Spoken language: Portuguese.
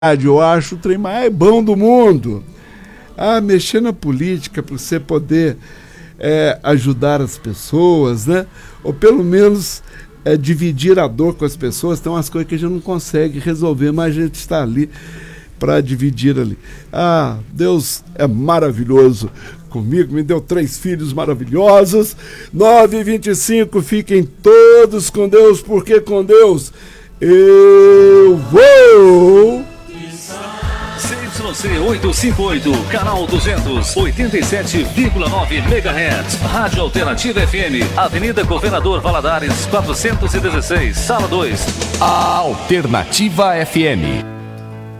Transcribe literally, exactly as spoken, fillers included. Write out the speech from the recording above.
eu acho o trem mais bom do mundo. Ah, mexer na política para você poder é, ajudar as pessoas, né? Ou pelo menos é, dividir a dor com as pessoas. Tem umas coisas que a gente não consegue resolver, mas a gente está ali para dividir ali. Ah, Deus é maravilhoso comigo, me deu três filhos maravilhosos. nove e vinte e cinco, fiquem todos com Deus, porque com Deus eu vou. C Y C oitocentos e cinquenta e oito, canal duzentos, oitenta e sete vírgula nove megahertz, Rádio Alternativa F M, Avenida Governador Valadares, quatrocentos e dezesseis, Sala dois. A Alternativa F M.